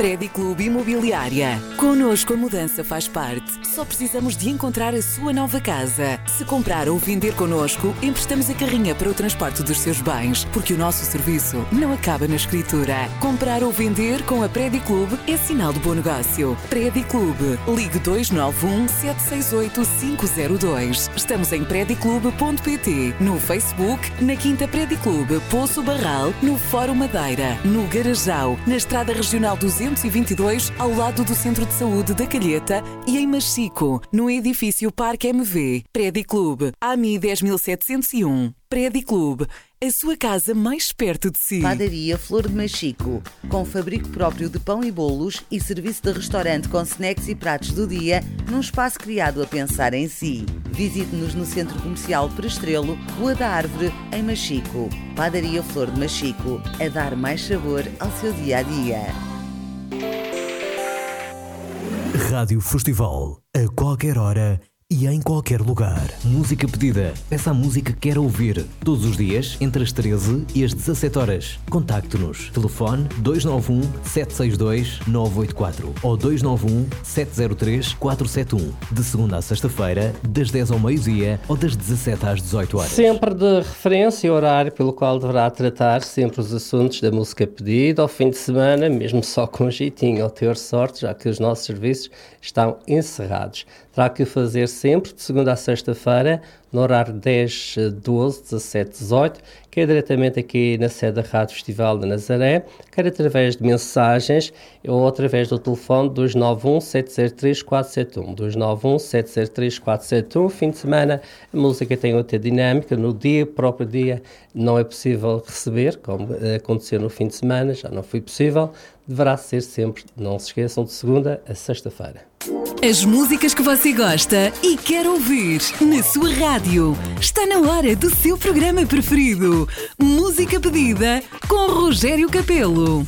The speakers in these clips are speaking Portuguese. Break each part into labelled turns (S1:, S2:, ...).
S1: Prediclube Imobiliária. Connosco a mudança faz parte. Só precisamos de encontrar a sua nova casa. Se comprar ou vender connosco, emprestamos a carrinha para o transporte dos seus bens, porque o nosso serviço não acaba na escritura. Comprar ou vender com a Prediclube é sinal de bom negócio. Prediclube. Ligue 291 768 502. Estamos em prediclube.pt, no Facebook, na Quinta Prediclube, Poço Barral, no Fórum Madeira, no Garajal, na Estrada Regional 222, ao lado do Centro de Saúde da Calheta e em Machico, no edifício Parque MV. Prediclube, AMI 10701. Prediclube, a sua casa mais perto de si.
S2: Padaria Flor de Machico, com fabrico próprio de pão e bolos e serviço de restaurante com snacks e pratos do dia, num espaço criado a pensar em si. Visite-nos no Centro Comercial Prestrelo, Rua da Árvore, em Machico. Padaria Flor de Machico, a dar mais sabor ao seu dia-a-dia.
S3: Rádio Festival, a qualquer hora e em qualquer lugar. Música pedida. Peça a música que quer ouvir. Todos os dias, entre as 13 e as 17 horas. Contacte-nos. Telefone 291-762-984 ou 291-703-471. De segunda a sexta-feira, das 10 ao meio-dia ou das 17 às 18 horas.
S4: Sempre de referência e horário pelo qual deverá tratar sempre os assuntos da música pedida ao fim de semana, mesmo só com jeitinho, ao ter sorte, já que os nossos serviços estão encerrados. Terá que fazer sempre de segunda a sexta-feira, no horário 10, 12, 17, 18, quer diretamente aqui na sede da Rádio Festival de Nazaré, quer através de mensagens ou através do telefone 291-703-471. 291-703-471. Fim de semana, a música tem outra dinâmica. No próprio dia, não é possível receber, como aconteceu no fim de semana, já não foi possível. Deverá ser sempre, não se esqueçam, de segunda a sexta-feira.
S1: As músicas que você gosta e quer ouvir na sua rádio. Está na hora do seu programa preferido. Música pedida com Rogério Capelo.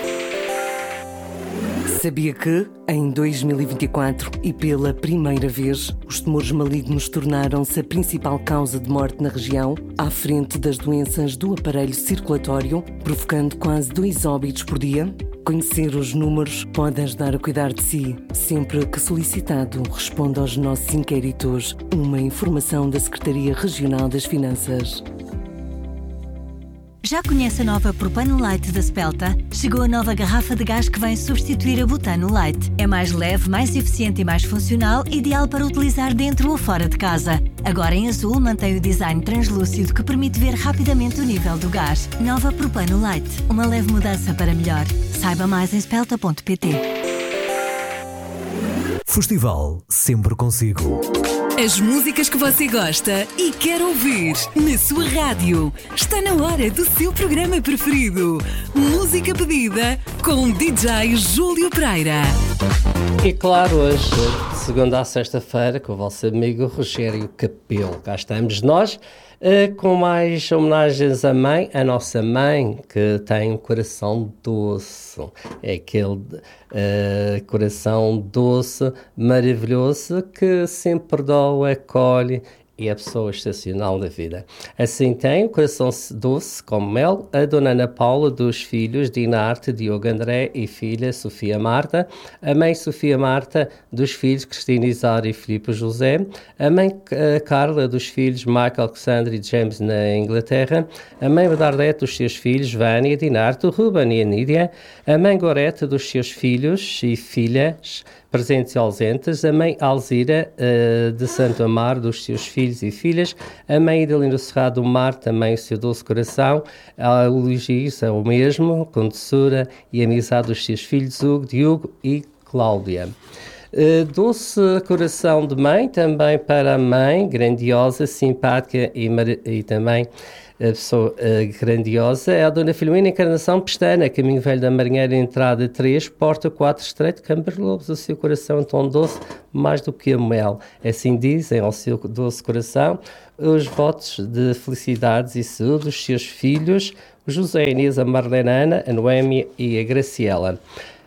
S1: Sabia que, em 2024 e pela primeira vez, os tumores malignos tornaram-se a principal causa de morte na região, à frente das doenças do aparelho circulatório, provocando quase 2 óbitos por dia? Conhecer os números pode ajudar a cuidar de si. Sempre que solicitado, responda aos nossos inquéritos. Uma informação da Secretaria Regional das Finanças.
S5: Já conhece a nova Propano Light da Spelta? Chegou a nova garrafa de gás que vem substituir a Butano Light. É mais leve, mais eficiente e mais funcional, ideal para utilizar dentro ou fora de casa. Agora em azul mantém o design translúcido que permite ver rapidamente o nível do gás. Nova Propano Light. Uma leve mudança para melhor. Saiba mais em spelta.pt.
S3: Festival sempre consigo.
S1: As músicas que você gosta e quer ouvir na sua rádio. Está na hora do seu programa preferido. Música pedida com DJ Júlio Pereira.
S4: E claro, hoje, de segunda a sexta-feira, com o vosso amigo Rogério Capelo. Cá estamos nós, com mais homenagens à mãe, a nossa mãe, que tem um coração doce. É aquele coração doce, maravilhoso, que sempre perdoa, acolhe e é a pessoa excepcional da vida. Assim tem o coração doce como mel a Dona Ana Paula dos filhos Dinarte, Diogo André e filha Sofia Marta, a mãe Sofia Marta dos filhos Cristina Isaura e Filipe José, a mãe Carla dos filhos Michael, Alexandre e James na Inglaterra, a mãe Bernadette dos seus filhos Vânia, Dinarte, Ruben e Anídia, a mãe Gorete dos seus filhos e filhas presentes e ausentes, a mãe Alzira de Santo Amaro dos seus filhos e filhas, a mãe Idalina Serrado do Mar, também o seu doce coração, a elogios ao mesmo, com doçura e amizade dos seus filhos Hugo, Diogo e Cláudia. Doce coração de mãe, também para a mãe, grandiosa, simpática e também a pessoa grandiosa, é a Dona Filomena Encarnação Pestana, Caminho Velho da Marinheira, entrada 3, porta 4, estreito, Câmara Lobos. O seu coração é tão doce, mais do que a mel. Assim dizem ao seu doce coração os votos de felicidades e saúde dos seus filhos, o José, a Inês, a Marlene, Ana, a Noémia e a Graciela.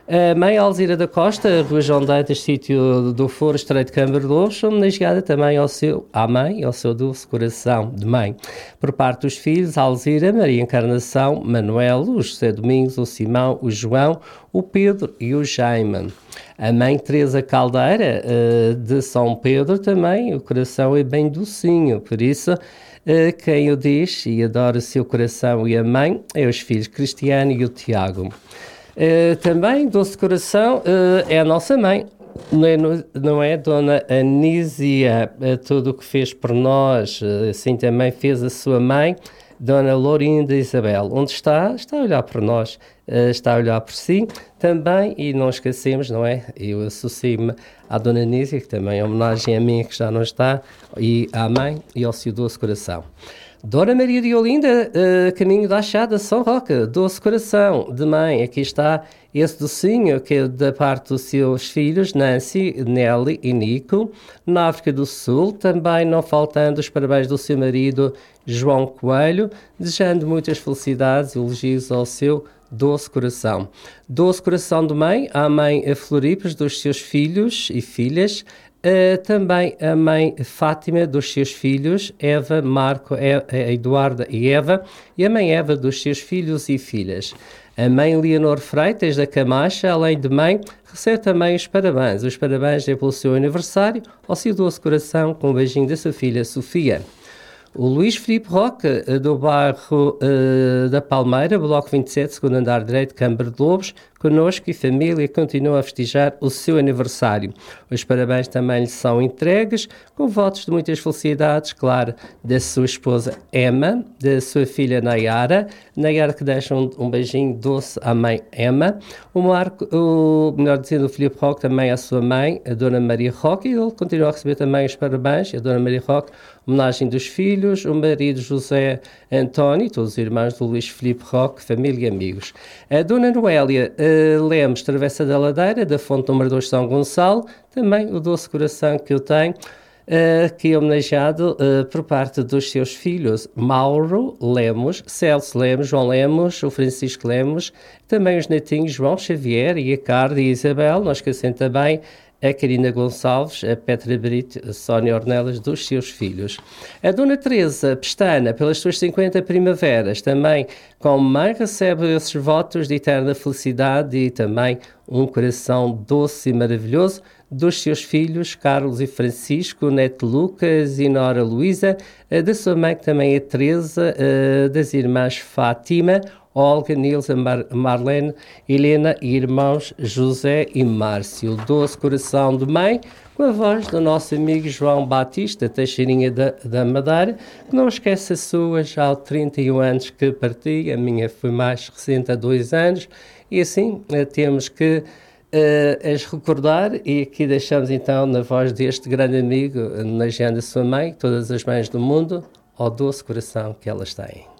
S4: A mãe Alzira da Costa, Rua João Dantas, sítio do Foro, Estreito de Câmara de Lobos, homenageada também à mãe e ao seu doce coração de mãe. Por parte dos filhos, Alzira, Maria Encarnação, Manuel, o José Domingos, o Simão, o João, o Pedro e o Jaime. A mãe Teresa Caldeira, de São Pedro, também, o coração é bem docinho, por isso quem o diz e adora o seu coração e a mãe é os filhos Cristiano e o Tiago. Também, doce coração, é a nossa mãe, não é Dona Anísia, tudo o que fez por nós, assim também fez a sua mãe, Dona Lourinda Isabel. Onde está? Está a olhar por nós, está a olhar por si também, e não esquecemos, não é? Eu associo-me à Dona Anísia, que também é homenagem a mim, que já não está, e à mãe e ao seu doce coração. Dona Maria de Olinda, caminho da Achada, São Roque, doce coração de mãe. Aqui está esse docinho que é da parte dos seus filhos, Nancy, Nelly e Nico. Na África do Sul, também não faltando os parabéns do seu marido, João Coelho, desejando muitas felicidades e elogios ao seu doce coração. Doce coração de mãe, à mãe Floripes, dos seus filhos e filhas. Também a mãe Fátima, dos seus filhos, Eva, Marco, Eduarda e Eva, e a mãe Eva, dos seus filhos e filhas. A mãe Leonor Freitas, da Camacha, além de mãe, recebe também os parabéns. Os parabéns é pelo seu aniversário, ao seu doce coração, com um beijinho da sua filha Sofia. O Luís Filipe Roque, do bairro da Palmeira, Bloco 27, segundo andar direito, Câmara de Lobos, connosco e família, continua a festejar o seu aniversário. Os parabéns também lhe são entregues, com votos de muitas felicidades, claro, da sua esposa Emma, da sua filha Nayara que deixa um beijinho doce à mãe Emma, melhor dizendo, o Filipe Roque também à sua mãe, a Dona Maria Roque, e ele continua a receber também os parabéns, a Dona Maria Roque, homenagem dos filhos, o marido José António, todos os irmãos do Luís Filipe Roque, família e amigos. A Dona Noélia Lemos, Travessa da Ladeira, da Fonte número 2 São Gonçalo, também o doce coração que eu tenho, que é homenageado por parte dos seus filhos, Mauro Lemos, Celso Lemos, João Lemos, o Francisco Lemos, também os netinhos João Xavier e a Carla e a Isabel, não esquecendo também a Karina Gonçalves, a Petra Brito, a Sónia Ornelas, dos seus filhos. A Dona Teresa Pestana, pelas suas 50 primaveras, também como mãe, recebe esses votos de eterna felicidade e também um coração doce e maravilhoso dos seus filhos, Carlos e Francisco, neto Lucas e Nora Luísa, da sua mãe, que também é Teresa, das irmãs Fátima, Olga, Nilza, Marlene, Helena e irmãos José e Márcio. Doce coração de mãe, com a voz do nosso amigo João Batista, Teixeirinha da Madeira, que não esquece a sua, já há 31 anos que parti, a minha foi mais recente, há 2 anos, e assim temos que as recordar, e aqui deixamos então na voz deste grande amigo, homenageando a sua mãe, todas as mães do mundo, ao doce coração que elas têm.